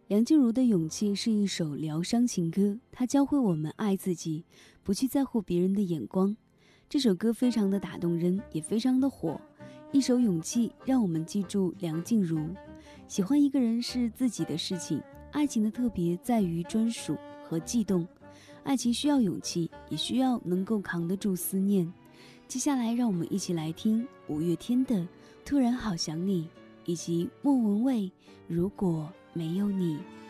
梁静茹的《勇气》是一首疗伤情歌，它教会我们爱自己，不去在乎别人的眼光。这首歌非常的打动人，也非常的火。一首《勇气》让我们记住梁静茹。喜欢一个人是自己的事情，爱情的特别在于专属和悸动。爱情需要勇气，也需要能够扛得住思念。接下来让我们一起来听五月天的《突然好想你》，以及莫文蔚《如果没有你》。